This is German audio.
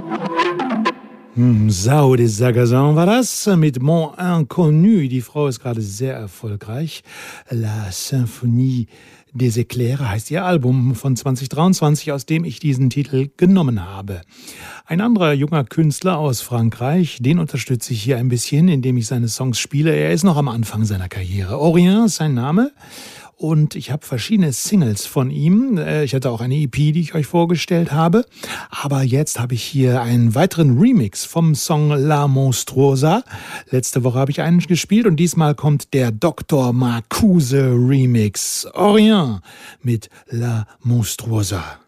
Sao des Sagazans war das mit Mon Inconnu. Die Frau ist gerade sehr erfolgreich. La Symphonie des Éclairs heißt ihr Album von 2023, aus dem ich diesen Titel genommen habe. Ein anderer junger Künstler aus Frankreich, den unterstütze ich hier ein bisschen, indem ich seine Songs spiele. Er ist noch am Anfang seiner Karriere. Orient ist sein Name. Und ich habe verschiedene Singles von ihm. Ich hatte auch eine EP, die ich euch vorgestellt habe. Aber jetzt habe ich hier einen weiteren Remix vom Song La Monstruosa. Letzte Woche habe ich einen gespielt und diesmal kommt der Dr. Marcuse Remix. Orient mit La Monstruosa.